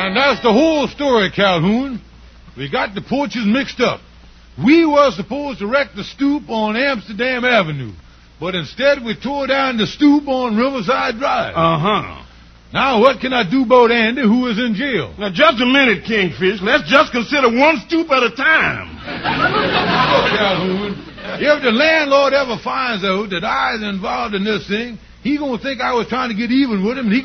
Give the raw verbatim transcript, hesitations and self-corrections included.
And that's the whole story, Calhoun. We got the porches mixed up. We were supposed to wreck the stoop on Amsterdam Avenue, but instead we tore down the stoop on Riverside Drive. Uh-huh. Now what can I do about Andy, who is in jail? Now, just a minute, Kingfish. Let's just consider one stoop at a time. Look, Calhoun, if the landlord ever finds out that I was involved in this thing, he gonna think I was trying to get even with him, and he